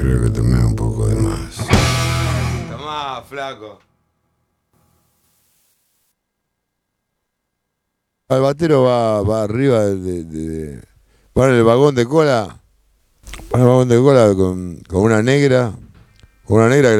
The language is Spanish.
Creo que tomé un poco de más. Tomá, flaco. El batero va arriba va en el vagón de cola. Va en el vagón de cola con una negra. Con una negra que